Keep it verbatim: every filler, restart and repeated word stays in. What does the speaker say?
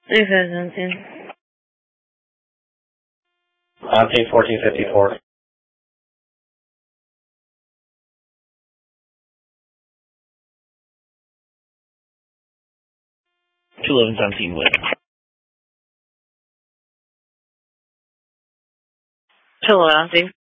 three five seventeen. Octane fourteen fifty-four. two eleven seventeen with. two eleven.